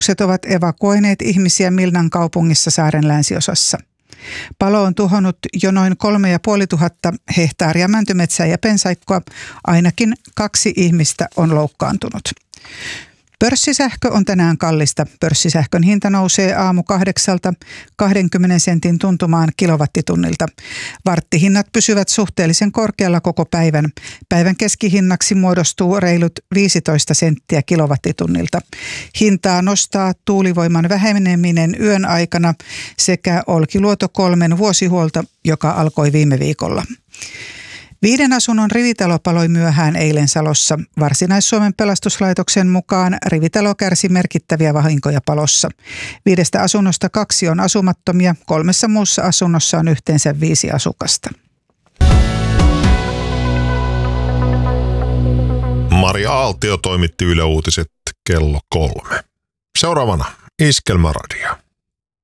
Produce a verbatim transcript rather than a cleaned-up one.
Alukset ovat evakuoineet ihmisiä Milnan kaupungissa saaren länsiosassa. Palo on tuhonnut jo noin kolme ja puoli tuhatta hehtaaria mäntymetsää ja pensaikkoa. Ainakin kaksi ihmistä on loukkaantunut. Pörssisähkö on tänään kallista. Pörssisähkön hinta nousee aamu kahdeksalta kahdenkymmenen sentin tuntumaan kilowattitunnilta. Varttihinnat pysyvät suhteellisen korkealla koko päivän. Päivän keskihinnaksi muodostuu reilut viisitoista senttiä kilowattitunnilta. Hintaa nostaa tuulivoiman väheneminen yön aikana sekä Olkiluoto kolmen vuosihuolto, joka alkoi viime viikolla. Viiden asunnon rivitalo paloi myöhään eilen Salossa. Varsinais-Suomen pelastuslaitoksen mukaan rivitalo kärsi merkittäviä vahinkoja palossa. Viidestä asunnosta kaksi on asumattomia, kolmessa muussa asunnossa on yhteensä viisi asukasta. Maria Aaltio toimitti Yle Uutiset kello kolme. Seuraavana Iskelmäradio.